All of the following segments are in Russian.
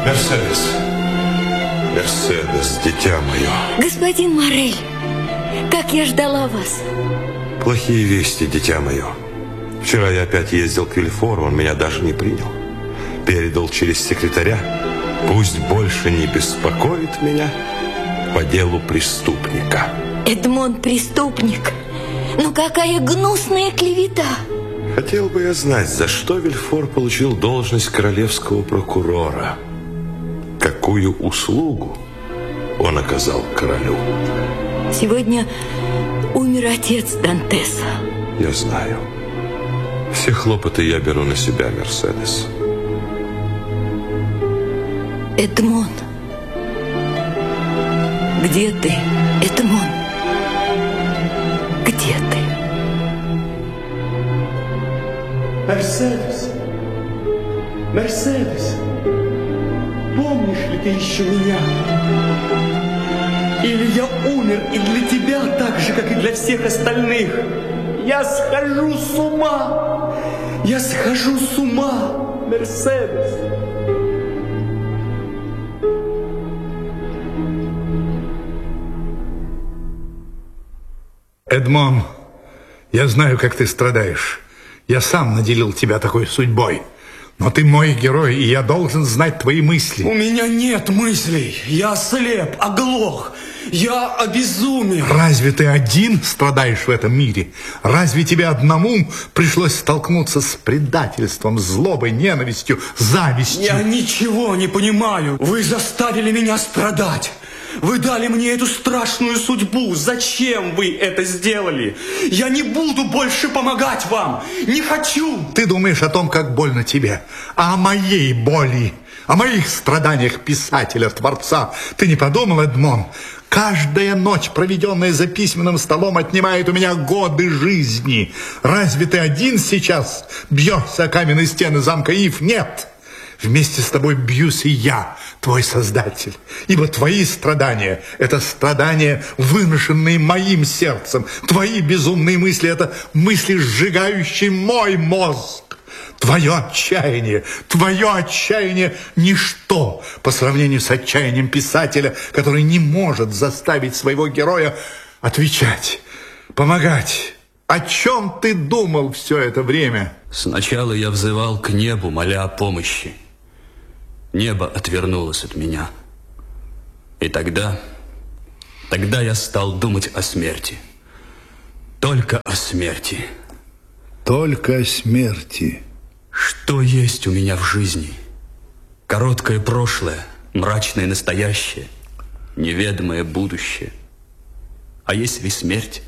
Мерседес. Мерседес, дитя мое. Господин Морель, как я ждала вас. Плохие вести, дитя мое. Вчера я опять ездил к Вильфору, он меня даже не принял. Передал через секретаря. Пусть больше не беспокоит меня по делу преступника. Эдмон преступник? Ну какая гнусная клевета. Хотел бы я знать, за что Вильфор получил должность королевского прокурора. Какую услугу он оказал королю. Сегодня умер отец Дантеса. Я знаю. Все хлопоты я беру на себя, Мерседес. Эдмон. Где ты, Эдмон? Где ты? Мерседес. Мерседес. Помнишь ли ты еще меня? Или я умер и для тебя так же, как и для всех остальных? Я схожу с ума! Я схожу с ума, Мерседес! Эдмон, я знаю, как ты страдаешь. Я сам наделил тебя такой судьбой. Но ты мой герой, и я должен знать твои мысли. У меня нет мыслей. Я ослеп, оглох. Я обезумел. Разве ты один страдаешь в этом мире? Разве тебе одному пришлось столкнуться с предательством, злобой, ненавистью, завистью? Я ничего не понимаю. Вы заставили меня страдать. Вы дали мне эту страшную судьбу. Зачем вы это сделали? Я не буду больше помогать вам. Не хочу. Ты думаешь о том, как больно тебе, а о моей боли, о моих страданиях писателя, творца. Ты не подумал, Эдмон? Каждая ночь, проведенная за письменным столом, отнимает у меня годы жизни. Разве ты один сейчас бьешься о каменные стены замка Ив? Нет. Вместе с тобой бьюсь и я, твой создатель. Ибо твои страдания – это страдания, выношенные моим сердцем. Твои безумные мысли – это мысли, сжигающие мой мозг. Твое отчаяние – ничто по сравнению с отчаянием писателя, который не может заставить своего героя отвечать, помогать. О чем ты думал все это время? Сначала я взывал к небу, моля о помощи. Небо отвернулось от меня. И тогда я стал думать о смерти. Только о смерти. Только о смерти. Что есть у меня в жизни? Короткое прошлое, мрачное настоящее, неведомое будущее. А есть ли смерть?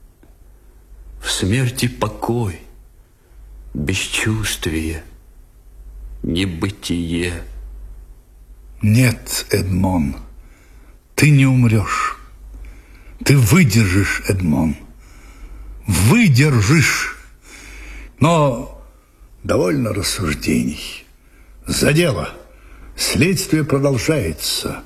В смерти покой, бесчувствие, небытие. Нет, Эдмон, ты не умрешь. Ты выдержишь, Эдмон. Выдержишь. Но довольно рассуждений. За дело. Следствие продолжается.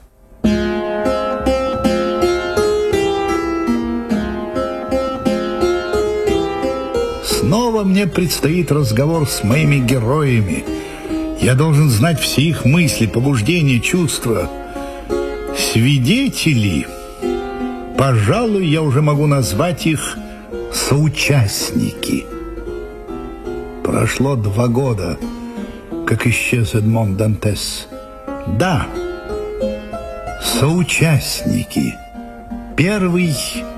Снова мне предстоит разговор с моими героями. Я должен знать все их мысли, побуждения, чувства. Свидетели, пожалуй, я уже могу назвать их соучастники. Прошло 2 года, как исчез Эдмон Дантес. Да, соучастники. Первый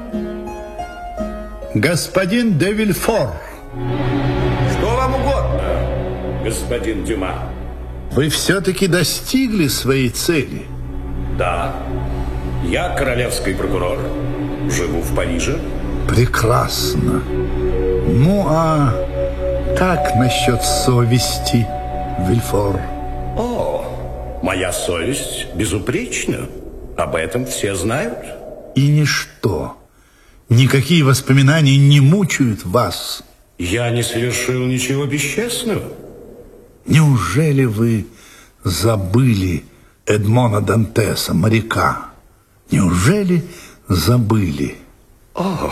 – господин де Вильфор. Что вам угодно, господин Дюма? Вы все-таки достигли своей цели? Да. Я королевский прокурор. Живу в Париже. Прекрасно. Ну, а как насчет совести, Вильфор? О, моя совесть безупречна. Об этом все знают. И ничто, никакие воспоминания не мучают вас? Я не совершил ничего бесчестного. Неужели вы забыли Эдмона Дантеса, моряка? Неужели забыли? О,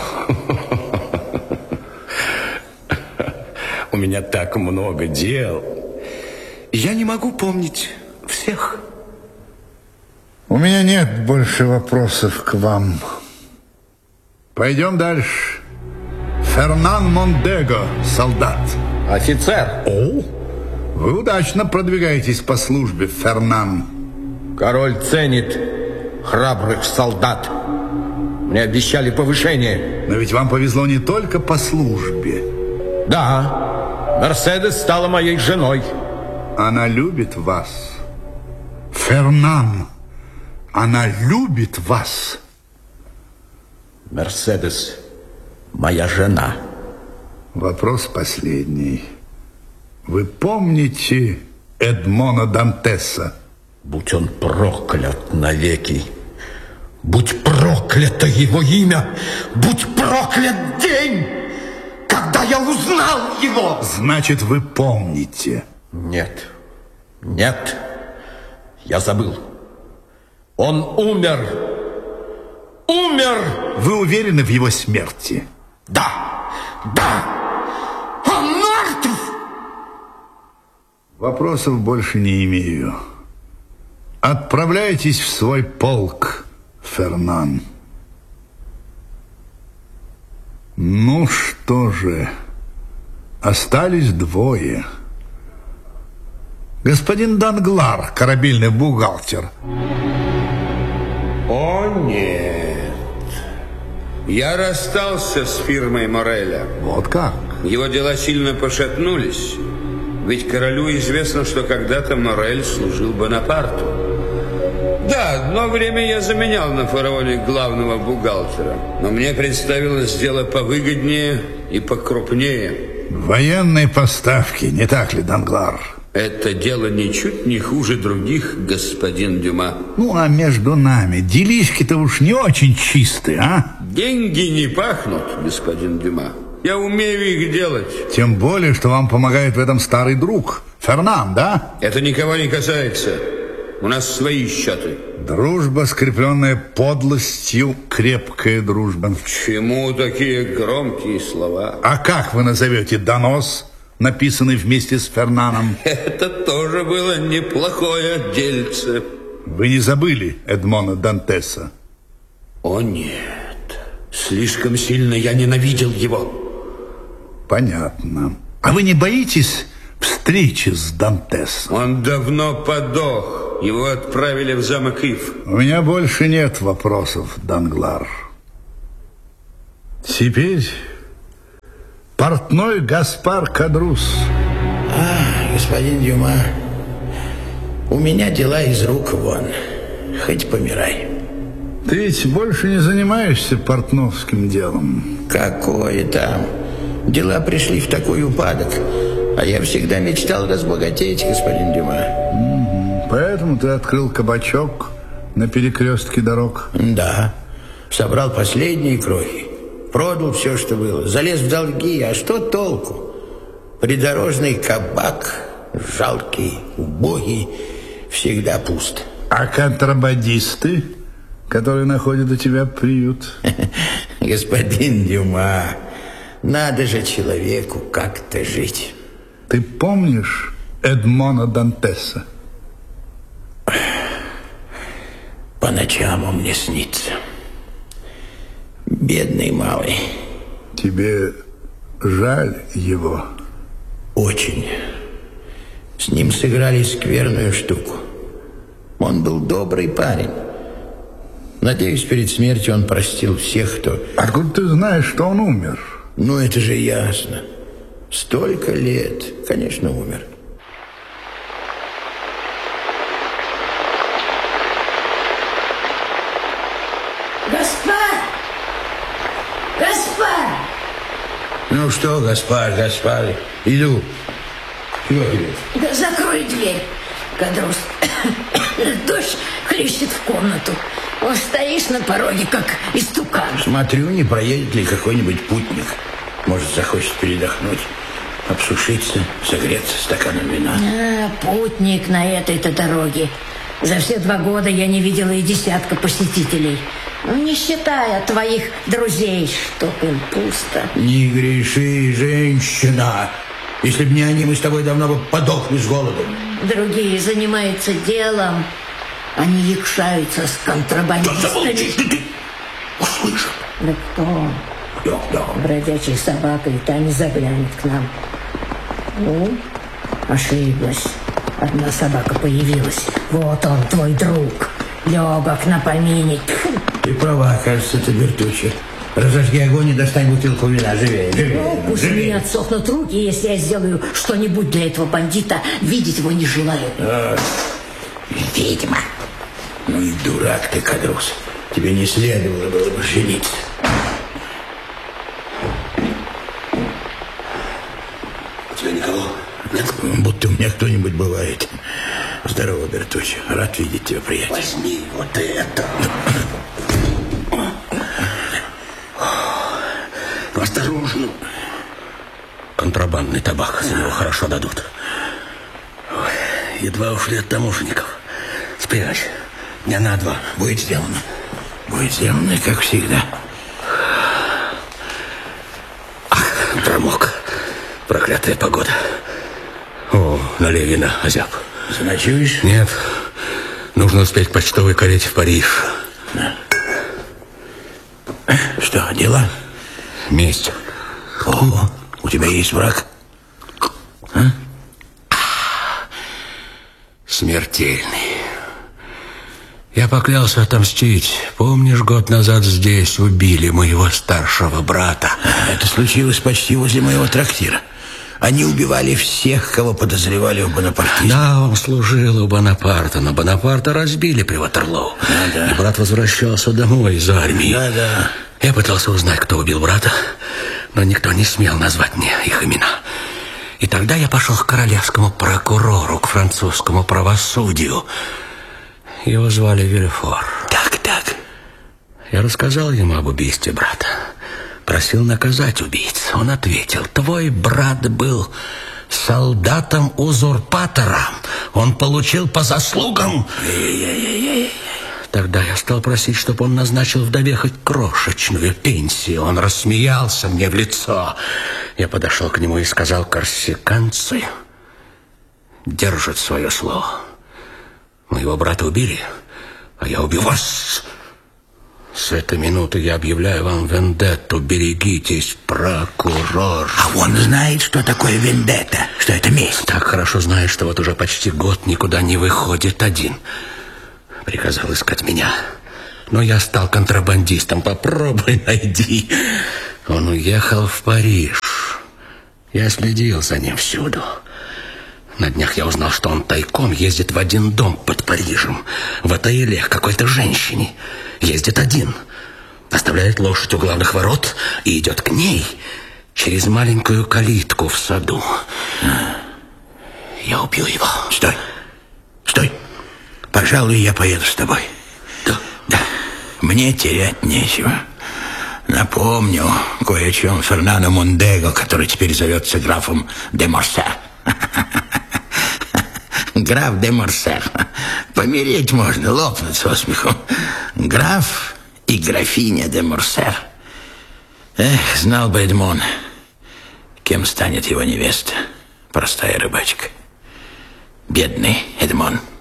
у меня так много дел. Я не могу помнить всех. У меня нет больше вопросов к вам. Пойдем дальше. Фернан Мондего, солдат. Офицер. О, вы удачно продвигаетесь по службе, Фернан. Король ценит храбрых солдат. Мне обещали повышение. Но ведь вам повезло не только по службе. Да, Мерседес стала моей женой. Она любит вас. Фернан, она любит вас. Мерседес моя жена. Вопрос последний. Вы помните Эдмона Дантеса? Будь он проклят навеки. Будь проклято его имя. Будь проклят день, когда я узнал его. Значит, вы помните. Нет, нет, я забыл. Он умер. Умер! Вы уверены в его смерти? Да, да, он мертв! Вопросов больше не имею. Отправляйтесь в свой полк, Фернан. Ну что же, остались двое. Господин Данглар, корабельный бухгалтер. О, нет. Я расстался с фирмой Мореля. Вот как? Его дела сильно пошатнулись. Ведь королю известно, что когда-то Морель служил Бонапарту. Да, одно время я заменял на фараоне главного бухгалтера. Но мне представилось дело повыгоднее и покрупнее. Военные поставки, не так ли, Данглар? Это дело ничуть не хуже других, господин Дюма. Ну, а между нами делишки-то уж не очень чистые, а? Деньги не пахнут, господин Дюма. Я умею их делать. Тем более, что вам помогает в этом старый друг, Фернан, да? Это никого не касается. У нас свои счеты. Дружба, скрепленная подлостью, крепкая дружба. К чему такие громкие слова? А как вы назовете донос, написанный вместе с Фернаном? Это тоже было неплохое дельце. Вы не забыли Эдмона Дантеса? О нет, слишком сильно я ненавидел его. Понятно. А вы не боитесь встречи с Дантесом? Он давно подох. Его отправили в замок Ив. У меня больше нет вопросов, Данглар. Теперь портной Гаспар Кадрус. Господин Дюма, у меня дела из рук вон. Хоть помирай. Ты ведь больше не занимаешься портновским делом? Какое там? Дела пришли в такой упадок. А я всегда мечтал разбогатеть, господин Дюма. Поэтому ты открыл кабачок на перекрестке дорог? Да. Собрал последние крохи. Продал все, что было. Залез в долги. А что толку? Придорожный кабак, жалкий, убогий, всегда пуст. А контрабандисты, которые находят у тебя приют? Господин Дюма, надо же человеку как-то жить. Ты помнишь Эдмона Дантеса? По ночам он мне снится. Бедный малый. Тебе жаль его? Очень. С ним сыграли скверную штуку. Он был добрый парень. Надеюсь, перед смертью он простил всех, кто... Откуда ты знаешь, что он умер? Ну, это же ясно. Столько лет. Конечно, умер. Гаспар! Гаспар! Ну что, Гаспар, иду. Чего идешь? Да закрой дверь, Кадрус. Дождь хлещет в комнату. Вот стоишь на пороге, как истукан. Смотрю, не проедет ли какой-нибудь путник. Может, захочет передохнуть, обсушиться, согреться стаканом вина. Путник на этой-то дороге. За все 2 года я не видела и десятка посетителей. Ну, не считая твоих друзей, чтоб им пусто. Не греши, женщина. Если бы не они, мы с тобой давно бы подохли с голоду. Другие занимаются делом, Они якшаются с контрабандистами. Ты услышал? Да кто? Бродячая собака, и та не заглянет к нам. Ну, ошиблась. Одна собака появилась. Вот он, твой друг. Легок на помине. Ты права, кажется, ты Бертуччи. Разожги огонь и достань бутылку вина. Живее, живее. Ну, пусть у меня отсохнут руки, если я сделаю что-нибудь для этого бандита. Видеть его не желаю. Ведьма. Ну и дурак ты, Кадрус. Тебе не следовало было бы жениться. У тебя никого нет? Будто у меня кто-нибудь бывает. Здорово, Бертуччи. Рад видеть тебя, приятель. Возьми вот это. Осторожно. Контрабандный табак, за него хорошо дадут. Ой, едва ушли от таможенников. Спрячь. Дня на 2. Будет сделано. Будет сделано, как всегда. Ах, промок. Проклятая погода. О, налей вина, озяб. Заночуешь? Нет. Нужно успеть к почтовой карете в Париж. Что, дела? Месть. О, у тебя есть враг? Смертельный. Я поклялся отомстить. Помнишь, год назад здесь убили моего старшего брата? Это случилось почти возле моего трактира. Они убивали всех, кого подозревали в бонапартизме. Да, он служил у Бонапарта, но Бонапарта разбили при Ватерлоу. Да. И брат возвращался домой из армии. Да. Я пытался узнать, кто убил брата, но никто не смел назвать мне их имена. И тогда я пошел к королевскому прокурору, к французскому правосудию. Его звали Вильфор. Так. Я рассказал ему об убийстве брата. Просил наказать убийц. Он ответил: твой брат был солдатом-узурпатором. Он получил по заслугам. Тогда я стал просить, чтобы он назначил вдове хоть крошечную пенсию. Он рассмеялся мне в лицо. Я подошел к нему и сказал: корсиканцы держат свое слово. Моего брата убили, а я убью вас. С этой минуты я объявляю вам вендетту. Берегитесь, прокурор. А он знает, что такое вендетта, что это месть. Так хорошо знает, что вот уже почти год никуда не выходит один. Приказал искать меня. Но я стал контрабандистом. Попробуй найди. Он уехал в Париж. Я следил за ним всюду. На днях я узнал, что он тайком ездит в один дом под Парижем. В ателье к какой-то женщине. Ездит один. Оставляет лошадь у главных ворот и идет к ней через маленькую калитку в саду. Я убью его. Стой. Пожалуй, я поеду с тобой. Да. Мне терять нечего. Напомню кое о чем Фернандо Мондего, который теперь зовется графом де Морсер. Граф де Морсер. Помереть можно, лопнуть со смеху. Граф и графиня де Морсер. Эх, знал бы Эдмон, кем станет его невеста. Простая рыбачка. Бедный Эдмон.